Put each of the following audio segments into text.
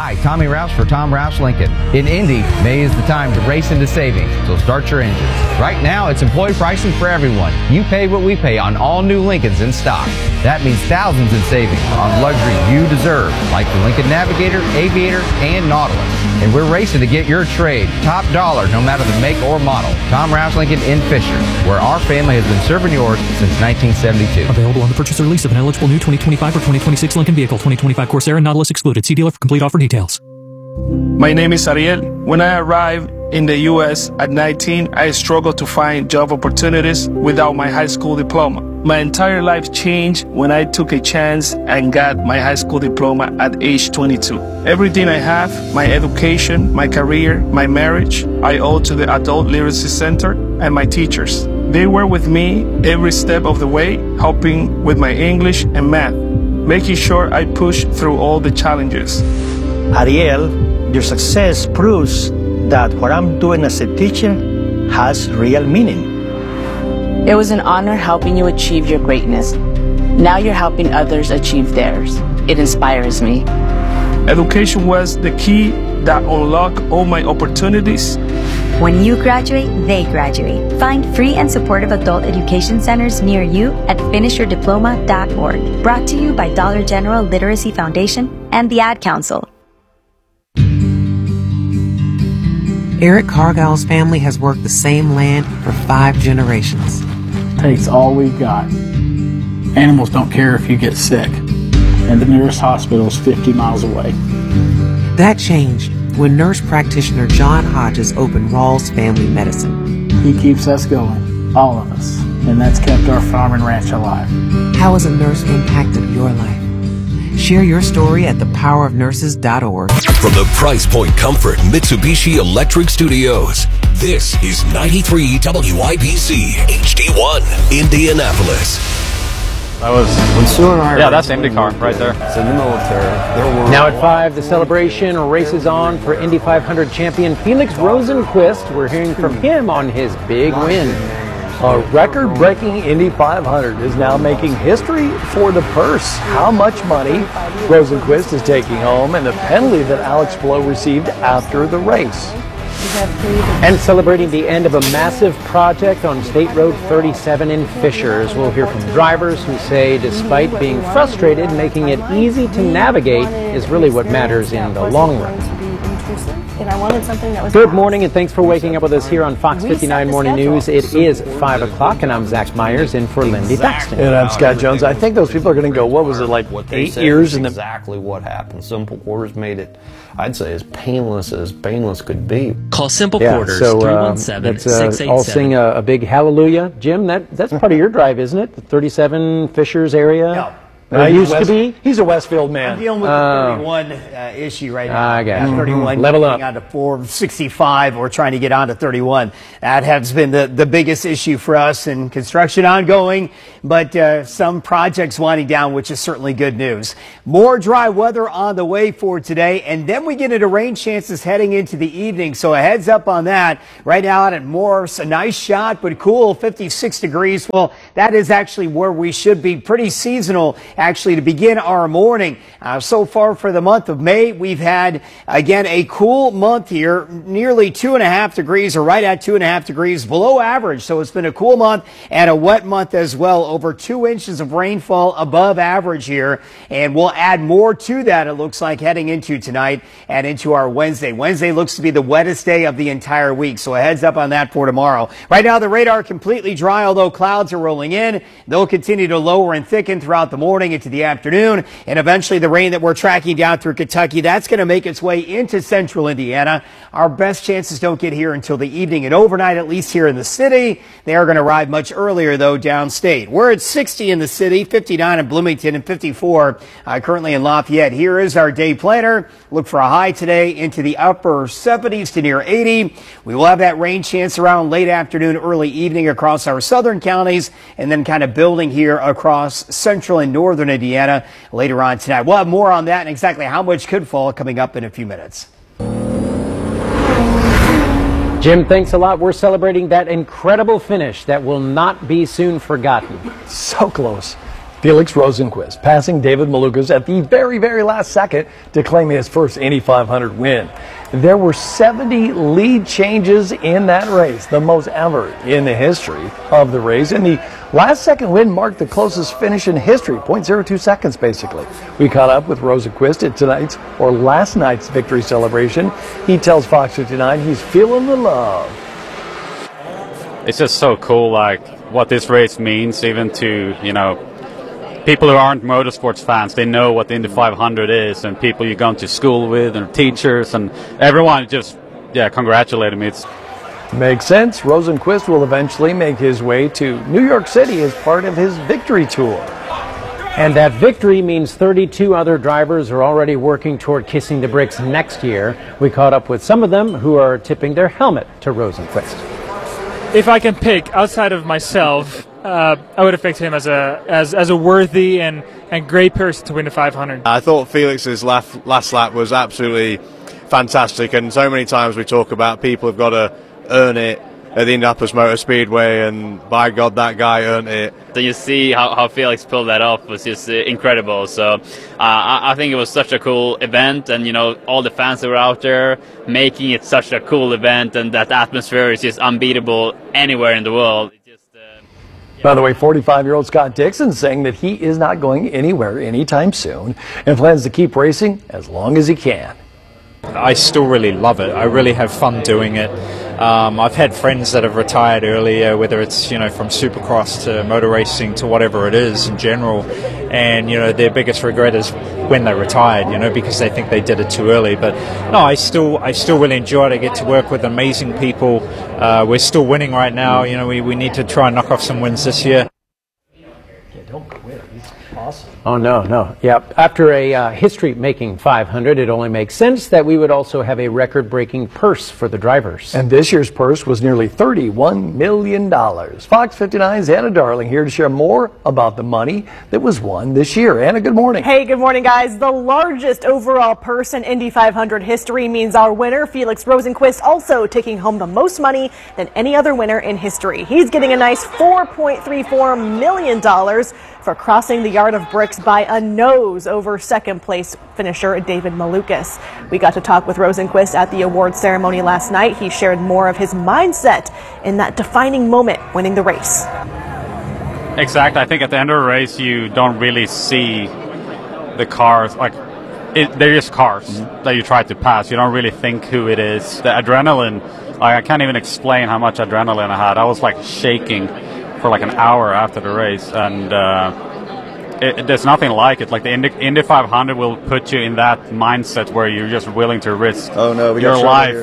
Hi, Tommy Rouse for Tom Rouse Lincoln. In Indy, May is the time to race into savings, so start your engines. Right now, it's employee pricing for everyone. You pay what we pay on all new Lincolns in stock. That means thousands in savings on luxury you deserve, like the Lincoln Navigator, Aviator, and Nautilus. And we're racing to get your trade top dollar, no matter the make or model. Tom Rouse Lincoln in Fisher, where our family has been serving yours since 1972. Available on the purchase or lease of an eligible new 2025 or 2026 Lincoln vehicle. 2025 Corsair and Nautilus excluded. See dealer for complete offer details. My name is Ariel. When I arrived in the U.S. at 19, I struggled to find job opportunities without my high school diploma. My entire life changed when I took a chance and got my high school diploma at age 22. Everything I have, my education, my career, my marriage, I owe to the Adult Literacy Center and my teachers. They were with me every step of the way, helping with my English and math, making sure I pushed through all the challenges. Ariel, your success proves that what I'm doing as a teacher has real meaning. It was an honor helping you achieve your greatness. Now you're helping others achieve theirs. It inspires me. Education was the key that unlocked all my opportunities. When you graduate, they graduate. Find free and supportive adult education centers near you at finishyourdiploma.org. Brought to you by Dollar General Literacy Foundation and the Ad Council. Eric Cargill's family has worked the same land for 5 generations. Takes all we've got. Animals don't care if you get sick, and the nearest hospital is 50 miles away. That changed when nurse practitioner John Hodges opened Rawls Family Medicine. He keeps us going, all of us, and that's kept our farm and ranch alive. How has a nurse impacted your life? Share your story at thepowerofnurses.org. From the Price Point Comfort Mitsubishi Electric Studios, this is 93 WIBC HD1 Indianapolis. When Sue and I that's IndyCar right there. It's in the military. Now at 5, the celebration races on for Indy 500 champion Felix Rosenqvist. We're hearing from him on his big win. A record-breaking Indy 500 is now making history for the purse. How much money Rosenqvist is taking home and the penalty that Alex Blow received after the race. And celebrating the end of a massive project on State Road 37 in Fishers. We'll hear from drivers who say despite being frustrated, making it easy to navigate is really what matters in the long run. And I wanted something that was Good morning, and thanks for waking up with us here on Fox 59 Morning News. It is 5 o'clock, and I'm Zach Myers in for Lindy Baxton. And I'm Scott Jones. I think those people are going to go, what was it, like 8 years? Exactly what happened. Simple Quarters made it, I'd say, as painless could be. Call Simple Quarters, 317-687. I'll sing a big hallelujah. Jim, that's part of your drive, isn't it? The 37 Fishers area? Yeah. Used to be? He's a Westfield man. I'm dealing with the 31 issue right now. I got it. 31 Level up. on to 465. We're trying to get on to 31. That has been the biggest issue for us, and construction ongoing, but some projects winding down, which is certainly good news. More dry weather on the way for today, and then we get into rain chances heading into the evening, so a heads up on that. Right now out at Morse, a nice shot, but cool, 56 degrees. Well, that is actually where we should be. Pretty seasonal actually to begin our morning. So far for the month of May, we've had, again, a cool month here, nearly 2.5 degrees or right at 2.5 degrees below average. So it's been a cool month and a wet month as well. Over 2 inches of rainfall above average here. And we'll add more to that, it looks like, heading into tonight and into our Wednesday. Wednesday looks to be the wettest day of the entire week. So a heads up on that for tomorrow. Right now, the radar completely dry, although clouds are rolling in. They'll continue to lower and thicken throughout the morning into the afternoon, and eventually the rain that we're tracking down through Kentucky, that's going to make its way into central Indiana. Our best chances don't get here until the evening and overnight, at least here in the city. They are going to arrive much earlier, though, downstate. We're at 60 in the city, 59 in Bloomington, and 54 currently in Lafayette. Here is our day planner. Look for a high today into the upper 70s to near 80. We will have that rain chance around late afternoon, early evening across our southern counties, and then kind of building here across central and northern Indiana later on tonight. We'll have more on that and exactly how much could fall coming up in a few minutes. Jim, thanks a lot. We're celebrating that incredible finish that will not be soon forgotten. So close. Felix Rosenqvist passing David Malukas at the very, very last second to claim his first Indy 500 win. There were 70 lead changes in that race, the most ever in the history of the race. And the last second win marked the closest finish in history, 0.02 seconds basically. We caught up with Rosenqvist at tonight's or last night's victory celebration. He tells Fox 59 he's feeling the love. It's just so cool, like what this race means, even to, you know, people who aren't motorsports fans. They know what the Indy 500 is, and people you're going to school with, and teachers, and everyone just, congratulated me. Makes sense. Rosenqvist will eventually make his way to New York City as part of his victory tour. And that victory means 32 other drivers are already working toward kissing the bricks next year. We caught up with some of them who are tipping their helmet to Rosenqvist. If I can pick outside of myself, I would have picked him as a worthy and great person to win the 500. I thought Felix's last lap was absolutely fantastic, and so many times we talk about people have got to earn it at the Indianapolis Motor Speedway, and by God, that guy earned it. So you see how Felix pulled that off was just incredible. So I think it was such a cool event, and you know, all the fans that were out there making it such a cool event, and that atmosphere is just unbeatable anywhere in the world. By the way, 45-year-old Scott Dixon saying that he is not going anywhere anytime soon and plans to keep racing as long as he can. I still really love it. I really have fun doing it. I've had friends that have retired earlier, whether it's, you know, from Supercross to motor racing to whatever it is in general, and, you know, their biggest regret is when they retired, you know, because they think they did it too early. But no, I still really enjoy it. I get to work with amazing people. We're still winning right now. You know, we need to try and knock off some wins this year. Yeah, don't quit. He's awesome. Oh, no. Yeah. After a history-making 500, it only makes sense that we would also have a record-breaking purse for the drivers. And this year's purse was nearly $31 million. Fox 59's Anna Darling here to share more about the money that was won this year. Anna, good morning. Hey, good morning, guys. The largest overall purse in Indy 500 history means our winner, Felix Rosenqvist, also taking home the most money than any other winner in history. He's getting a nice $4.34 million for crossing the yard of bricks by a nose over second-place finisher David Malukas. We got to talk with Rosenqvist at the awards ceremony last night. He shared more of his mindset in that defining moment, winning the race. Exactly. I think at the end of the race, you don't really see the cars. Like, they're just cars that you try to pass. You don't really think who it is. The adrenaline, I can't even explain how much adrenaline I had. I was like shaking for like an hour after the race, and there's nothing like it. Like the Indy 500 will put you in that mindset where you're just willing to risk your life.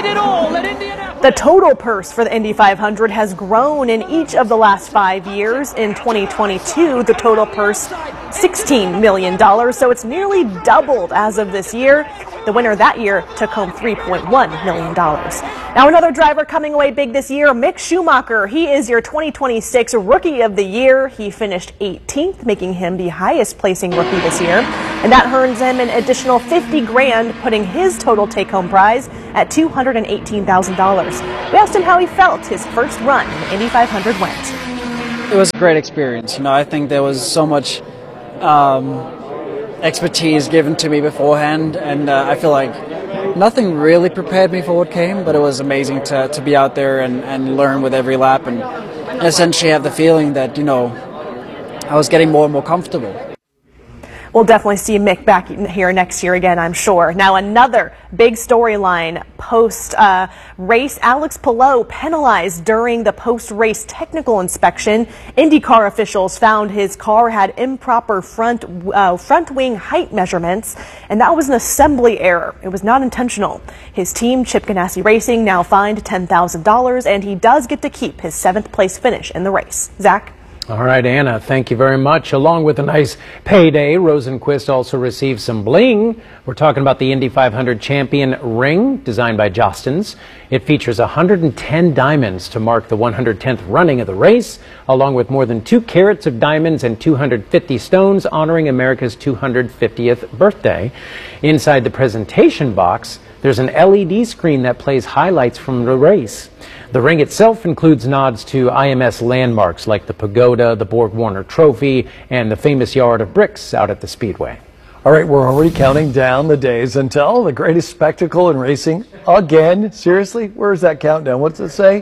The total purse for the Indy 500 has grown in each of the last 5 years. In 2022, the total purse $16 million, so it's nearly doubled as of this year. The winner that year took home $3.1 million. Now another driver coming away big this year, Mick Schumacher. He is your 2026 Rookie of the Year. He finished 18th, making him the highest placing rookie this year. And that earns him an additional $50 grand, putting his total take-home prize at $218,000. We asked him how he felt his first run in the Indy 500 went. It was a great experience. You know, I think there was so much expertise given to me beforehand, and I feel like nothing really prepared me for what came, but it was amazing to be out there and learn with every lap and essentially have the feeling that, you know, I was getting more and more comfortable. We'll definitely see Mick back here next year again, I'm sure. Now another big storyline post-race. Alex Palou penalized during the post-race technical inspection. IndyCar officials found his car had improper front wing height measurements, and that was an assembly error. It was not intentional. His team, Chip Ganassi Racing, now fined $10,000, and he does get to keep his 7th place finish in the race. Zach? All right, Anna, thank you very much. Along with a nice payday, Rosenqvist also received some bling. We're talking about the Indy 500 champion ring designed by Jostens. It features 110 diamonds to mark the 110th running of the race, along with more than 2 carats of diamonds and 250 stones honoring America's 250th birthday. Inside the presentation box, There's an LED screen that plays highlights from the race. The ring itself includes nods to IMS landmarks like the Pagoda, the Borg Warner Trophy, and the famous Yard of Bricks out at the Speedway. All right, we're already counting down the days until the greatest spectacle in racing again. Seriously, where's that countdown? What's it say?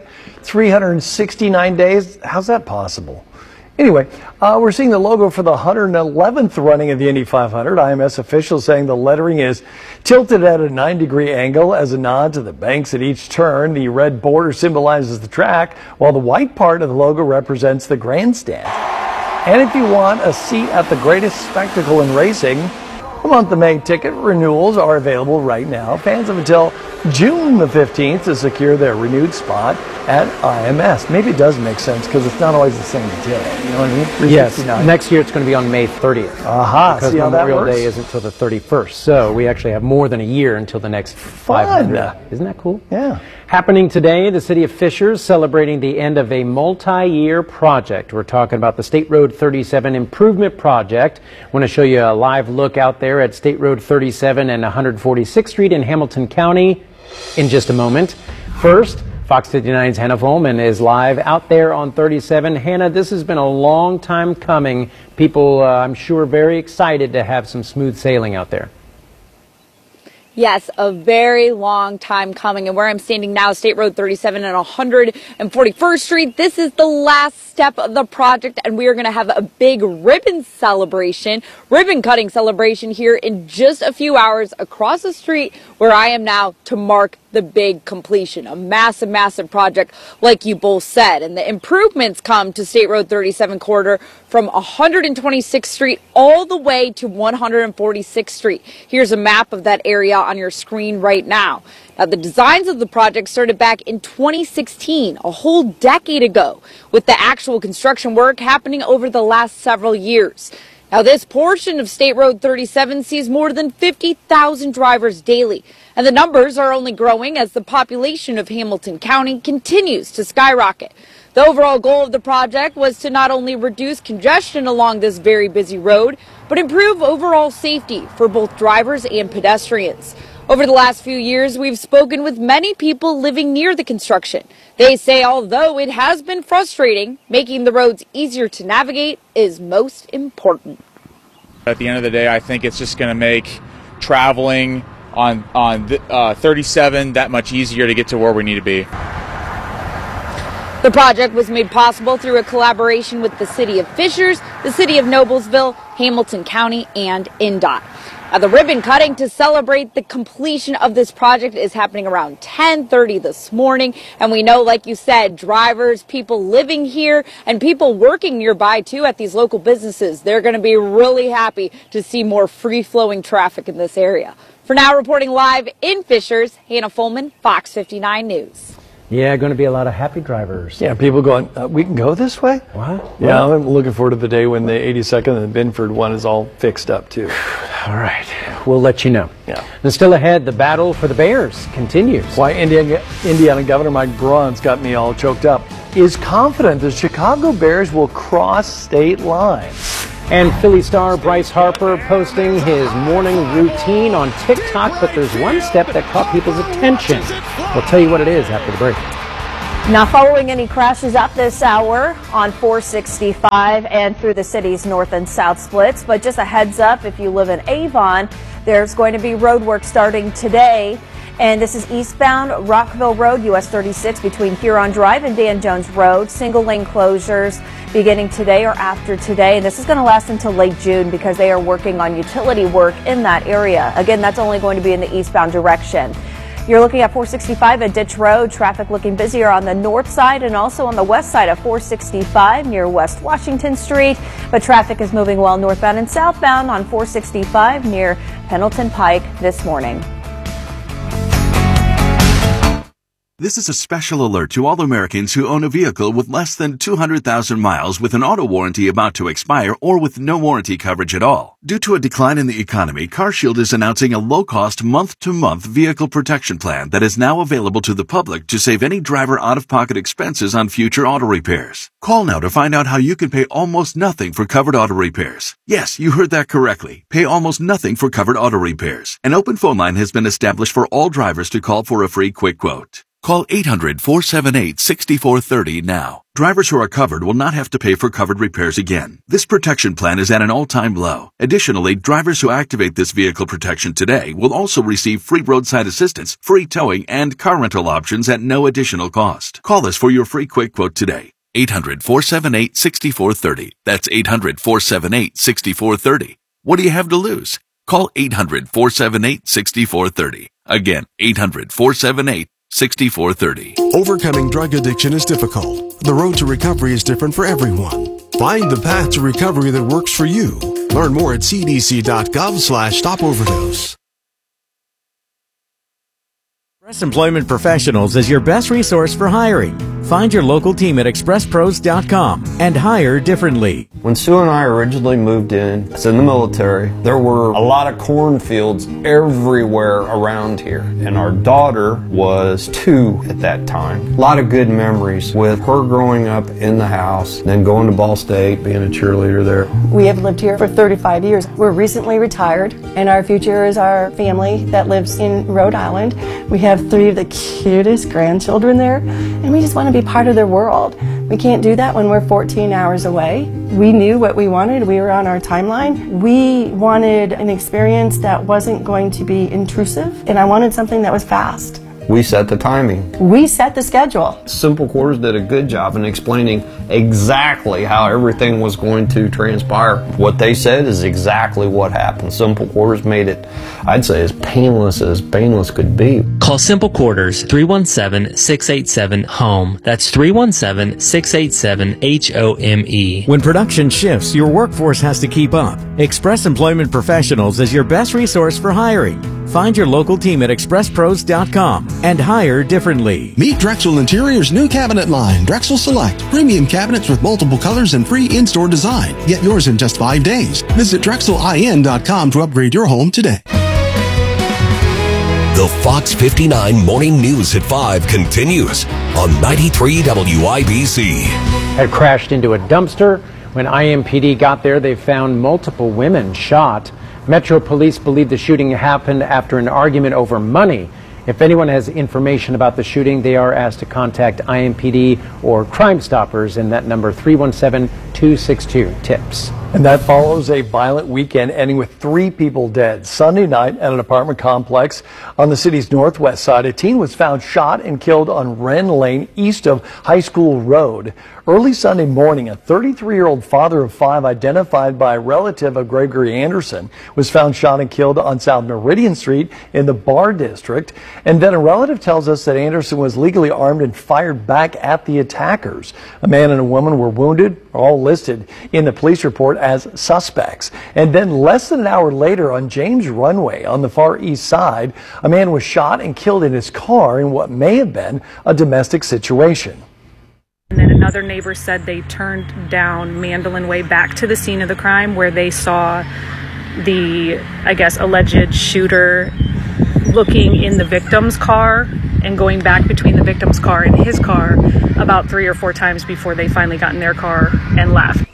369 days? How's that possible? Anyway, we're seeing the logo for the 111th running of the Indy 500. IMS officials saying the lettering is tilted at a 9-degree angle as a nod to the banks at each turn. The red border symbolizes the track, while the white part of the logo represents the grandstand. And if you want a seat at the greatest spectacle in racing, the month of May ticket renewals are available right now. Fans have until June the 15th to secure their renewed spot at IMS. Maybe it does make sense because it's not always the same day. You know what I mean? Yes. Next year it's going to be on May 30th. Aha. Because Memorial Day isn't until the 31st. So we actually have more than a year until the next 500. Isn't that cool? Yeah. Happening today, the city of Fishers celebrating the end of a multi-year project. We're talking about the State Road 37 Improvement Project. I want to show you a live look out there at State Road 37 and 146th Street in Hamilton County in just a moment. First, Fox 59's Hannah Volman is live out there on 37. Hannah, this has been a long time coming. People, I'm sure, very excited to have some smooth sailing out there. Yes, a very long time coming. And where I'm standing now, State Road 37 and 141st Street. This is the last step of the project, and we are going to have a big ribbon cutting celebration here in just a few hours across the street where I am now to mark the big completion. A massive, massive project, like you both said. And the improvements come to State Road 37 corridor from 126th Street all the way to 146th Street. Here's a map of that area on your screen right now. Now, the designs of the project started back in 2016, a whole decade ago, with the actual construction work happening over the last several years. Now, this portion of State Road 37 sees more than 50,000 drivers daily, and the numbers are only growing as the population of Hamilton County continues to skyrocket. The overall goal of the project was to not only reduce congestion along this very busy road, but improve overall safety for both drivers and pedestrians. Over the last few years, we've spoken with many people living near the construction. They say although it has been frustrating, making the roads easier to navigate is most important. At the end of the day, I think it's just going to make traveling on 37 that much easier to get to where we need to be. The project was made possible through a collaboration with the City of Fishers, the City of Noblesville, Hamilton County, and INDOT. Now, the ribbon cutting to celebrate the completion of this project is happening around 10:30 this morning. And we know, like you said, drivers, people living here, and people working nearby, too, at these local businesses, they're going to be really happy to see more free-flowing traffic in this area. For now, reporting live in Fishers, Hannah Volman, Fox 59 News. Yeah, going to be a lot of happy drivers. Yeah, people going, we can go this way? What? Yeah, I'm looking forward to the day when the 82nd and the Binford one is all fixed up, too. All right, we'll let you know. Yeah. And still ahead, the battle for the Bears continues. Why Indiana Governor Mike Braun's got me all choked up. Is confident the Chicago Bears will cross state lines. And Philly star Bryce Harper posting his morning routine on TikTok, but there's one step that caught people's attention. We'll tell you what it is after the break. Not following any crashes at this hour on 465 and through the city's north and south splits, but just a heads up, if you live in Avon, there's going to be road work starting today. And this is eastbound Rockville Road, US 36, between Huron Drive and Dan Jones Road. Single lane closures beginning today or after today. And this is going to last until late June because they are working on utility work in that area. Again, that's only going to be in the eastbound direction. You're looking at 465 at Ditch Road. Traffic looking busier on the north side and also on the west side of 465 near West Washington Street. But traffic is moving well northbound and southbound on 465 near Pendleton Pike this morning. This is a special alert to all Americans who own a vehicle with less than 200,000 miles with an auto warranty about to expire or with no warranty coverage at all. Due to a decline in the economy, CarShield is announcing a low-cost month-to-month vehicle protection plan that is now available to the public to save any driver out-of-pocket expenses on future auto repairs. Call now to find out how you can pay almost nothing for covered auto repairs. Yes, you heard that correctly. Pay almost nothing for covered auto repairs. An open phone line has been established for all drivers to call for a free quick quote. Call 800-478-6430 now. Drivers who are covered will not have to pay for covered repairs again. This protection plan is at an all-time low. Additionally, drivers who activate this vehicle protection today will also receive free roadside assistance, free towing, and car rental options at no additional cost. Call us for your free quick quote today. 800-478-6430. That's 800-478-6430. What do you have to lose? Call 800-478-6430. Again, 800-478-6430. Overcoming drug addiction is difficult. The road to recovery is different for everyone. Find the path to recovery that works for you. Learn more at cdc.gov/stopoverdose. Express Employment Professionals is your best resource for hiring. Find your local team at expresspros.com and hire differently. When Sue and I originally moved in, as in the military, there were a lot of cornfields everywhere around here. And our daughter was 2 at that time. A lot of good memories with her growing up in the house, then going to Ball State, being a cheerleader there. We have lived here for 35 years. We're recently retired, and our future is our family that lives in Rhode Island. We have 3 of the cutest grandchildren there, and we just want to be part of their world. We can't do that when we're 14 hours away. We knew what we wanted. We were on our timeline. We wanted an experience that wasn't going to be intrusive, and I wanted something that was fast. We set the timing. We set the schedule. Simple Quarters did a good job in explaining exactly how everything was going to transpire. What they said is exactly what happened. Simple Quarters made it, I'd say, as painless could be. Call Simple Quarters 317-687-HOME. That's 317-687-HOME. When production shifts, your workforce has to keep up. Express Employment Professionals is your best resource for hiring. Find your local team at expresspros.com and hire differently. Meet Drexel Interior's new cabinet line, Drexel Select. Premium cabinets with multiple colors and free in-store design. Get yours in just 5 days. Visit DrexelIN.com to upgrade your home today. The Fox 59 Morning News at 5 continues on 93 WIBC. Had crashed into a dumpster. When IMPD got there, they found multiple women shot. Metro Police believe the shooting happened after an argument over money. If anyone has information about the shooting, they are asked to contact IMPD or Crime Stoppers in that number 317-262-TIPS. And that follows a violent weekend ending with 3 people dead. Sunday night at an apartment complex on the city's northwest side, a teen was found shot and killed on Wren Lane east of High School Road. Early Sunday morning, a 33-year-old father of 5 identified by a relative of Gregory Anderson was found shot and killed on South Meridian Street in the Bar District. And then a relative tells us that Anderson was legally armed and fired back at the attackers. A man and a woman were wounded, all listed in the police report as suspects. And then less than an hour later on James Runway on the far east side, a man was shot and killed in his car in what may have been a domestic situation. And then another neighbor said they turned down Mandolin Way back to the scene of the crime where they saw the, I guess, alleged shooter looking in the victim's car and going back between the victim's car and his car about 3 or 4 times before they finally got in their car and left.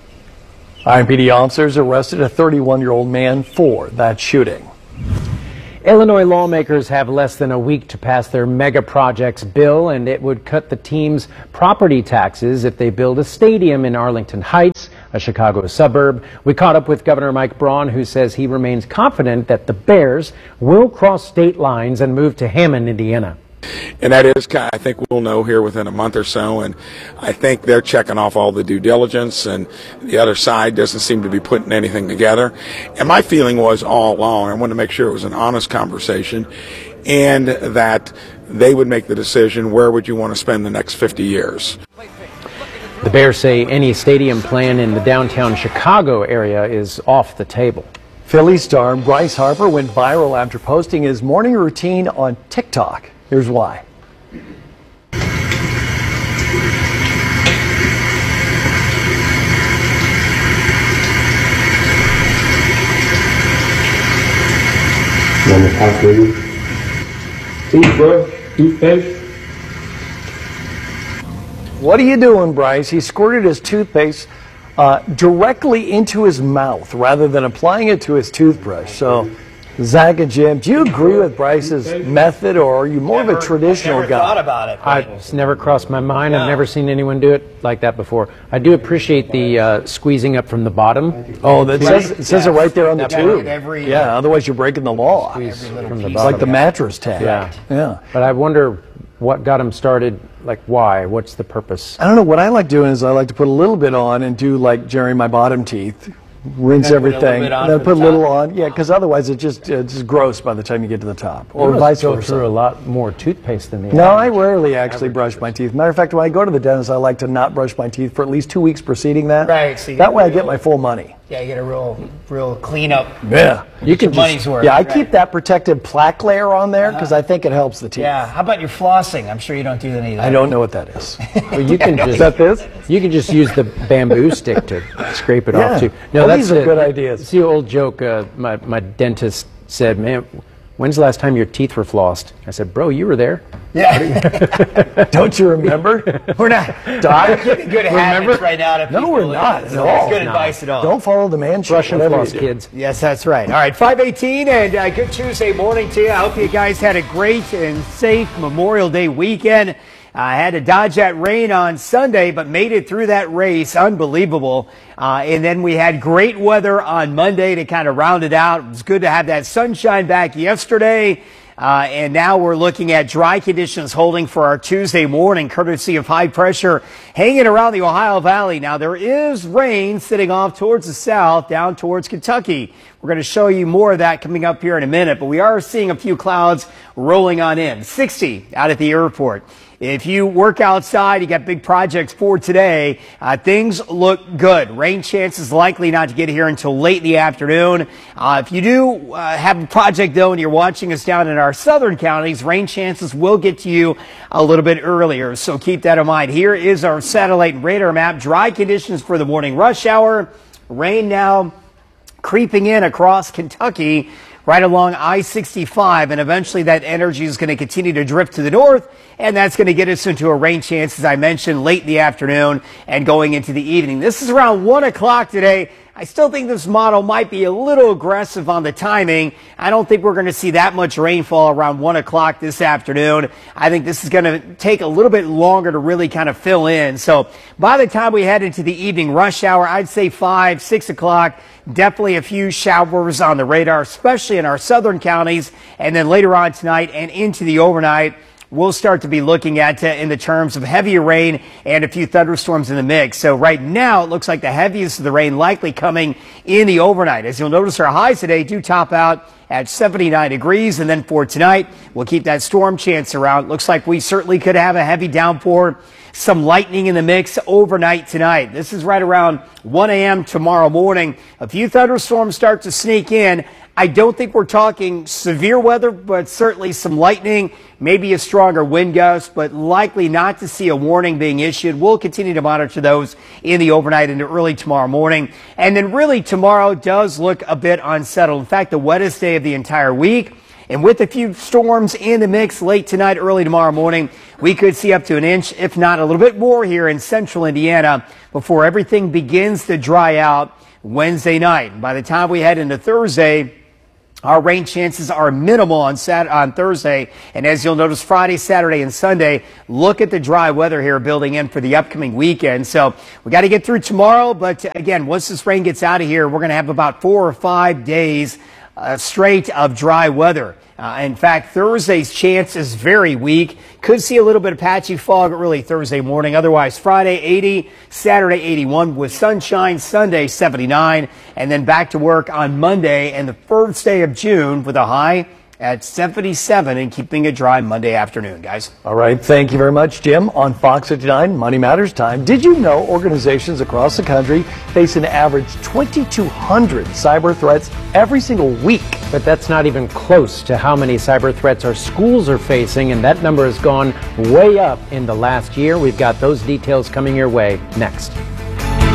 IMPD officers arrested a 31-year-old man for that shooting. Illinois lawmakers have less than a week to pass their mega projects bill, and it would cut the team's property taxes if they build a stadium in Arlington Heights, a Chicago suburb. We caught up with Governor Mike Braun, who says he remains confident that the Bears will cross state lines and move to Hammond, Indiana. And that is, I think we'll know here within a month or so, and I think they're checking off all the due diligence, and the other side doesn't seem to be putting anything together. And my feeling was all along, I wanted to make sure it was an honest conversation, and that they would make the decision, where would you want to spend the next 50 years? The Bears say any stadium plan in the downtown Chicago area is off the table. Philly star Bryce Harper went viral after posting his morning routine on TikTok. Here's why. Normal password. Toothbrush, toothpaste. What are you doing, Bryce? He squirted his toothpaste directly into his mouth rather than applying it to his toothbrush. So, Zach and Jim, do you agree with Bryce's method, or are you more of a traditional guy? Thought about it. It's never crossed my mind. I've never seen anyone do it like that before. I do appreciate the squeezing up from the bottom. Oh, it says it right there on the tube. Every, yeah, otherwise you're breaking the law. Squeeze from the It's bottom. like the mattress tag. Yeah. But I wonder what got him started. Like, why? What's the purpose? I don't know. What I like doing is I like to put a little bit on and do like Jerry my bottom teeth. Rinse everything, and then put a little on. Yeah, because otherwise it's just gross by the time you get to the top, or vice go versa. through a lot more toothpaste than the No, I average. rarely actually brush my teeth. Matter of fact, when I go to the dentist, I like to not brush my teeth for at least 2 weeks preceding that. Right, so you that get way I a get my full money. Yeah, you get a real clean up. Yeah, You can money's worth. Yeah, I right? keep that protective plaque layer on there because I think it helps the teeth. Yeah. How about your flossing? I'm sure you don't do any of that. I don't know what that is. Well, you can just, Is that this? You can just use the bamboo stick to scrape it off too. Well, that's these are good ideas. It's the old joke. My dentist said, "Man, when's the last time your teeth were flossed?" I said, "Bro, you were there." Yeah. Don't you remember? We're not. Doc, We're giving good habits right now to people. No, we're not at That's all. good advice at all. Don't follow the man. Brush and floss, kids. Yes, that's right. All right, 5:18 and good Tuesday morning to you. I hope you guys had a great and safe Memorial Day weekend. I had to dodge that rain on Sunday, but made it through that race. Unbelievable. And then we had great weather on Monday to kind of round it out. It was good to have that sunshine back yesterday. And now we're looking at dry conditions holding for our Tuesday morning, courtesy of high pressure hanging around the Ohio Valley. Now, there is rain sitting off towards the south, down towards Kentucky. We're going to show you more of that coming up here in a minute, but we are seeing a few clouds rolling on in. 60 out at the airport. If you work outside, you got big projects for today, things look good. Rain chances likely not to get here until late in the afternoon. If you do have a project, though, and you're watching us down in our southern counties, rain chances will get to you a little bit earlier. So keep that in mind. Here is our satellite and radar map. Dry conditions for the morning rush hour. Rain now creeping in across Kentucky, right along I-65, and eventually that energy is going to continue to drift to the north, and that's going to get us into a rain chance, as I mentioned, late in the afternoon and going into the evening. This is around 1 o'clock today. I still think this model might be a little aggressive on the timing. I don't think we're going to see that much rainfall around 1 o'clock this afternoon. I think this is going to take a little bit longer to really kind of fill in. So by the time we head into the evening rush hour, I'd say 5, 6 o'clock, definitely a few showers on the radar, especially in our southern counties. And then later on tonight and into the overnight, we'll start to be looking at in the terms of heavier rain and a few thunderstorms in the mix. So right now, it looks like the heaviest of the rain likely coming in the overnight. As you'll notice, our highs today do top out at 79 degrees. And then for tonight, we'll keep that storm chance around. Looks like we certainly could have a heavy downpour, some lightning in the mix overnight tonight. This is right around 1 a.m. tomorrow morning. A few thunderstorms start to sneak in. I don't think we're talking severe weather, but certainly some lightning, maybe a stronger wind gust, but likely not to see a warning being issued. We'll continue to monitor those in the overnight into early tomorrow morning. And then really tomorrow does look a bit unsettled. In fact, the wettest day of the entire week. And with a few storms in the mix late tonight, early tomorrow morning, we could see up to an inch, if not a little bit more here in central Indiana before everything begins to dry out Wednesday night. By the time we head into Thursday, our rain chances are minimal on Thursday, and as you'll notice, Friday, Saturday, and Sunday, look at the dry weather here building in for the upcoming weekend. So we got to get through tomorrow, but again, once this rain gets out of here, we're going to have about 4 or 5 days straight of dry weather. In fact, Thursday's chance is very weak. Could see a little bit of patchy fog early Thursday morning. Otherwise, Friday 80, Saturday 81 with sunshine, Sunday 79, and then back to work on Monday and the first day of June with a high at 77 and keeping it dry Monday afternoon, guys. All right. Thank you very much, Jim. On Fox 59, Money Matters time. Did you know organizations across the country face an average 2,200 cyber threats every single week? But that's not even close to how many cyber threats our schools are facing, and that number has gone way up in the last year. We've got those details coming your way next.